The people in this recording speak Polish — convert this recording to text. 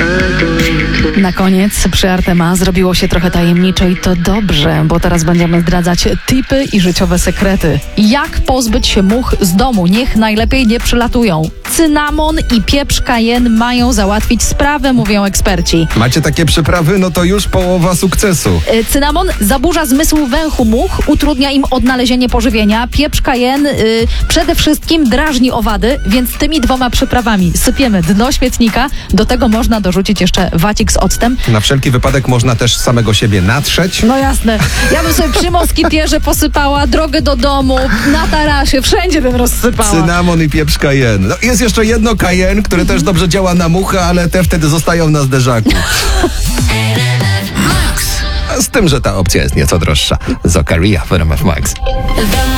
Na koniec przy Artema zrobiło się trochę tajemniczo i to dobrze, bo teraz będziemy zdradzać tipy i życiowe sekrety. Jak pozbyć się much z domu? Niech najlepiej nie przylatują. Cynamon i pieprz cayenne mają załatwić sprawę, mówią eksperci. Macie takie przyprawy? No to już połowa sukcesu. Cynamon zaburza zmysł węchu much, utrudnia im odnalezienie pożywienia. Pieprz cayenne przede wszystkim drażni owady, więc tymi 2 przyprawami sypiemy dno śmietnika. Do tego można dorzucić jeszcze wacik z octem. Na wszelki wypadek można też samego siebie natrzeć. No jasne. Ja bym sobie przy moskitierze posypała, drogę do domu, na tarasie, wszędzie bym rozsypała. Cynamon i pieprz cayenne. No, jest jeszcze jedno cayenne, które też dobrze działa na muchę, ale te wtedy zostają na zderzaku. Z tym, że ta opcja jest nieco droższa. Zakaria w RMF Max.